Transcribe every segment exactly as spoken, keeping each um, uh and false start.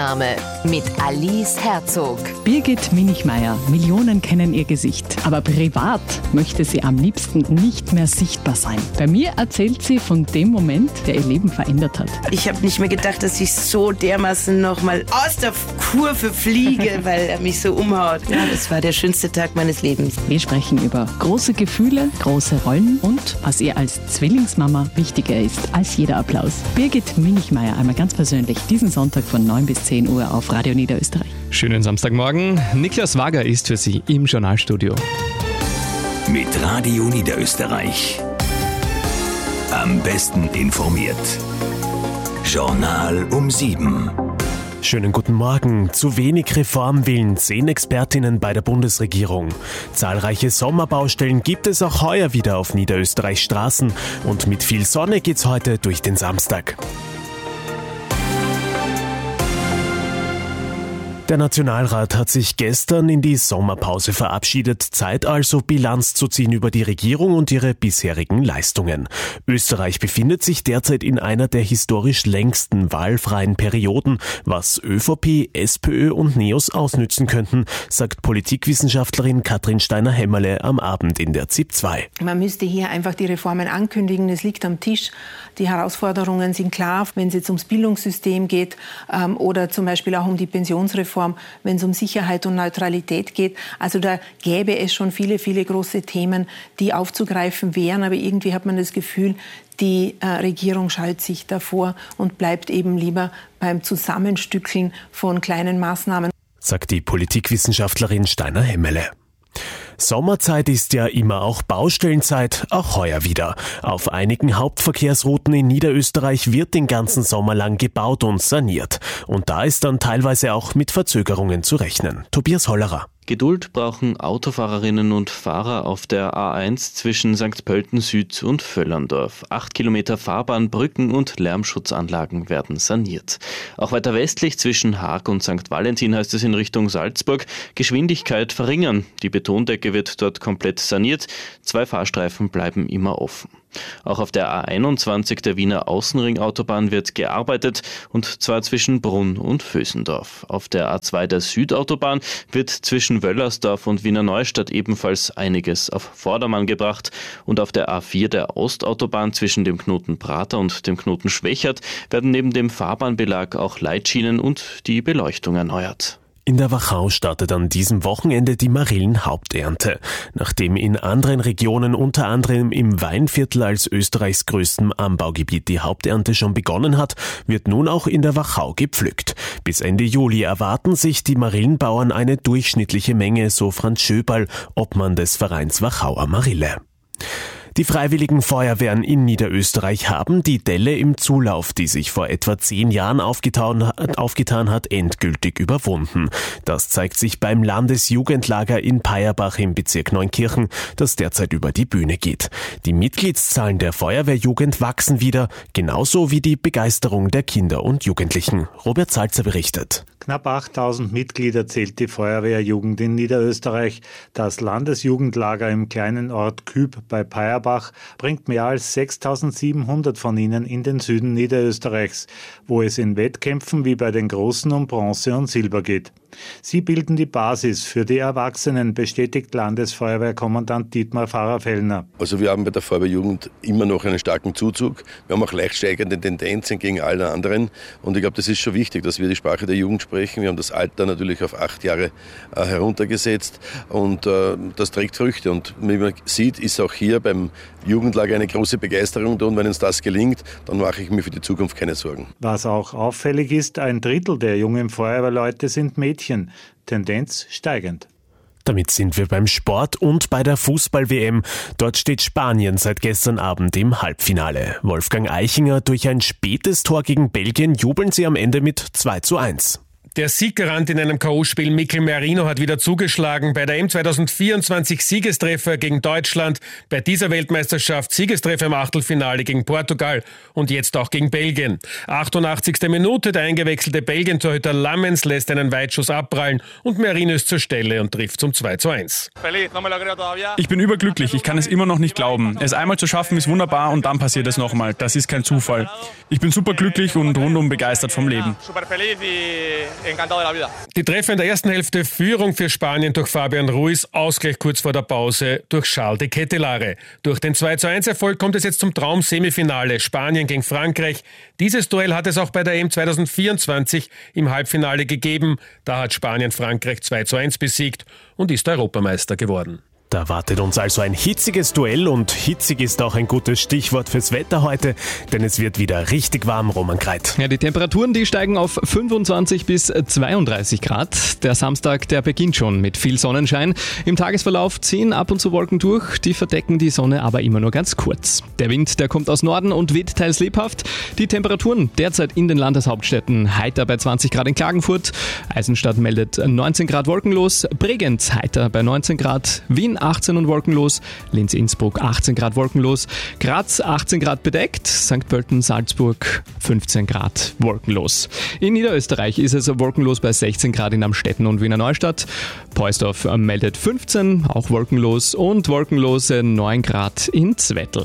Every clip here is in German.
Name mit Alice Herzog. Birgit Minichmeier, Millionen kennen ihr Gesicht, aber privat möchte sie am liebsten nicht mehr sichtbar sein. Bei mir erzählt sie von dem Moment, der ihr Leben verändert hat. Ich habe nicht mehr gedacht, dass ich so dermaßen nochmal aus der Kurve fliege, weil er mich so umhaut. Ja, das war der schönste Tag meines Lebens. Wir sprechen über große Gefühle, große Rollen und was ihr als Zwillingsmama wichtiger ist als jeder Applaus. Birgit Minichmeier, einmal ganz persönlich, diesen Sonntag von neun bis zehn Uhr auf Radio Niederösterreich. Schönen Samstagmorgen. Niklas Wager ist für Sie im Journalstudio. Mit Radio Niederösterreich. Am besten informiert. Journal um sieben. Schönen guten Morgen. Zu wenig Reformwillen, sehen Expertinnen bei der Bundesregierung. Zahlreiche Sommerbaustellen gibt es auch heuer wieder auf Niederösterreichs Straßen. Und mit viel Sonne geht's heute durch den Samstag. Der Nationalrat hat sich gestern in die Sommerpause verabschiedet. Zeit also, Bilanz zu ziehen über die Regierung und ihre bisherigen Leistungen. Österreich befindet sich derzeit in einer der historisch längsten wahlfreien Perioden, was ÖVP, SPÖ und NEOS ausnützen könnten, sagt Politikwissenschaftlerin Katrin Steiner-Hämmerle am Abend in der ZIP zwei. Man müsste hier einfach die Reformen ankündigen. Es liegt am Tisch. Die Herausforderungen sind klar, wenn es jetzt ums Bildungssystem geht ähm, oder zum Beispiel auch um die Pensionsreform, wenn es um Sicherheit und Neutralität geht. Also da gäbe es schon viele, viele große Themen, die aufzugreifen wären. Aber irgendwie hat man das Gefühl, die äh, Regierung scheut sich davor und bleibt eben lieber beim Zusammenstückeln von kleinen Maßnahmen. Sagt die Politikwissenschaftlerin Steiner-Hämmerle. Sommerzeit ist ja immer auch Baustellenzeit, auch heuer wieder. Auf einigen Hauptverkehrsrouten in Niederösterreich wird den ganzen Sommer lang gebaut und saniert. Und da ist dann teilweise auch mit Verzögerungen zu rechnen. Tobias Hollerer. Geduld brauchen Autofahrerinnen und Fahrer auf der A eins zwischen Sankt Pölten Süd und Völlerndorf. Acht Kilometer Fahrbahn, Brücken und Lärmschutzanlagen werden saniert. Auch weiter westlich zwischen Haag und Sankt Valentin heißt es in Richtung Salzburg, Geschwindigkeit verringern. Die Betondecke wird dort komplett saniert. Zwei Fahrstreifen bleiben immer offen. Auch auf der A einundzwanzig der Wiener Außenringautobahn wird gearbeitet, und zwar zwischen Brunn und Vösendorf. Auf der A zwei der Südautobahn wird zwischen Wöllersdorf und Wiener Neustadt ebenfalls einiges auf Vordermann gebracht, und auf der A vier der Ostautobahn zwischen dem Knoten Prater und dem Knoten Schwächert werden neben dem Fahrbahnbelag auch Leitschienen und die Beleuchtung erneuert. In der Wachau startet an diesem Wochenende die Marillen-Haupternte. Nachdem in anderen Regionen, unter anderem im Weinviertel als Österreichs größtem Anbaugebiet, die Haupternte schon begonnen hat, wird nun auch in der Wachau gepflückt. Bis Ende Juli erwarten sich die Marillenbauern eine durchschnittliche Menge, so Franz Schöberl, Obmann des Vereins Wachauer Marille. Die Freiwilligen Feuerwehren in Niederösterreich haben die Delle im Zulauf, die sich vor etwa zehn Jahren aufgetan, aufgetan hat, endgültig überwunden. Das zeigt sich beim Landesjugendlager in Payerbach im Bezirk Neunkirchen, das derzeit über die Bühne geht. Die Mitgliedszahlen der Feuerwehrjugend wachsen wieder, genauso wie die Begeisterung der Kinder und Jugendlichen. Robert Salzer berichtet. Knapp achttausend Mitglieder zählt die Feuerwehrjugend in Niederösterreich. Das Landesjugendlager im kleinen Ort Küb bei Payerbach bringt mehr als sechstausendsiebenhundert von ihnen in den Süden Niederösterreichs, wo es in Wettkämpfen wie bei den Großen um Bronze und Silber geht. Sie bilden die Basis für die Erwachsenen, bestätigt Landesfeuerwehrkommandant Dietmar Pfarrer-Fellner. Also wir haben bei der Feuerwehrjugend immer noch einen starken Zuzug. Wir haben auch leicht steigende Tendenzen gegen alle anderen. Und ich glaube, das ist schon wichtig, dass wir die Sprache der Jugend sprechen. Wir haben das Alter natürlich auf acht Jahre äh, heruntergesetzt. Und äh, das trägt Früchte. Und wie man sieht, ist auch hier beim Jugendlager eine große Begeisterung da. Und wenn uns das gelingt, dann mache ich mir für die Zukunft keine Sorgen. Was auch auffällig ist, ein Drittel der jungen Feuerwehrleute sind Mädchen. Tendenz steigend. Damit sind wir beim Sport und bei der Fußball-W M. Dort steht Spanien seit gestern Abend im Halbfinale. Wolfgang Eichinger, durch ein spätes Tor gegen Belgien jubeln sie am Ende mit zwei zu eins. Der Sieggarant in einem K O-Spiel Mikel Merino hat wieder zugeschlagen. Bei der E M zwanzig vierundzwanzig Siegestreffer gegen Deutschland, bei dieser Weltmeisterschaft Siegestreffer im Achtelfinale gegen Portugal und jetzt auch gegen Belgien. achtundachtzigste Minute, der eingewechselte Belgien-Torhüter Lammens lässt einen Weitschuss abprallen und Merino ist zur Stelle und trifft zum zwei zu eins. Ich bin überglücklich, ich kann es immer noch nicht glauben. Es einmal zu schaffen ist wunderbar und dann passiert es nochmal. Das ist kein Zufall. Ich bin superglücklich und rundum begeistert vom Leben. Die Treffer in der ersten Hälfte, Führung für Spanien durch Fabian Ruiz, Ausgleich kurz vor der Pause durch Charles de Ketelaere. Durch den zwei zu eins Erfolg kommt es jetzt zum Traum-Semifinale, Spanien gegen Frankreich. Dieses Duell hat es auch bei der E M zwanzig vierundzwanzig im Halbfinale gegeben. Da hat Spanien Frankreich zwei zu eins besiegt und ist Europameister geworden. Da wartet uns also ein hitziges Duell und hitzig ist auch ein gutes Stichwort fürs Wetter heute, denn es wird wieder richtig warm, Roman Kreit. Ja, die Temperaturen, die steigen auf fünfundzwanzig bis zweiunddreißig Grad. Der Samstag, der beginnt schon mit viel Sonnenschein. Im Tagesverlauf ziehen ab und zu Wolken durch, die verdecken die Sonne aber immer nur ganz kurz. Der Wind, der kommt aus Norden und weht teils lebhaft. Die Temperaturen derzeit in den Landeshauptstädten: heiter bei zwanzig Grad in Klagenfurt, Eisenstadt meldet neunzehn Grad wolkenlos, Bregenz heiter bei neunzehn Grad, Wien achtzehn und wolkenlos, Linz-Innsbruck achtzehn Grad wolkenlos, Graz achtzehn Grad bedeckt, Sankt Pölten, Salzburg fünfzehn Grad wolkenlos. In Niederösterreich ist es wolkenlos bei sechzehn Grad in Amstetten und Wiener Neustadt. Poisdorf meldet fünfzehn, auch wolkenlos, und wolkenlose neun Grad in Zwettl.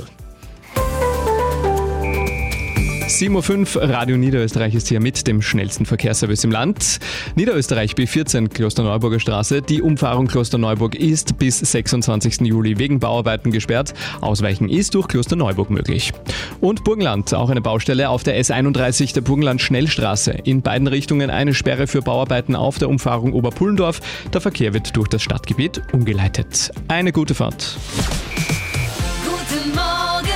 sieben Uhr fünf, Radio Niederösterreich ist hier mit dem schnellsten Verkehrsservice im Land. Niederösterreich B vierzehn, Klosterneuburger Straße. Die Umfahrung Klosterneuburg ist bis sechsundzwanzigsten Juli wegen Bauarbeiten gesperrt. Ausweichen ist durch Klosterneuburg möglich. Und Burgenland, auch eine Baustelle auf der S einunddreißig, der Burgenland-Schnellstraße. In beiden Richtungen eine Sperre für Bauarbeiten auf der Umfahrung Oberpullendorf. Der Verkehr wird durch das Stadtgebiet umgeleitet. Eine gute Fahrt. Guten Morgen,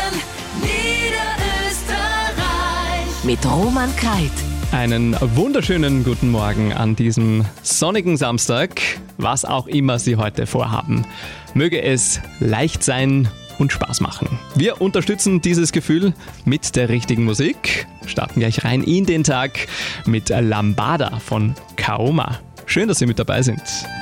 mit Roman Kreit. Einen wunderschönen guten Morgen an diesem sonnigen Samstag, was auch immer Sie heute vorhaben. Möge es leicht sein und Spaß machen. Wir unterstützen dieses Gefühl mit der richtigen Musik. Starten gleich rein in den Tag mit Lambada von Kaoma. Schön, dass Sie mit dabei sind.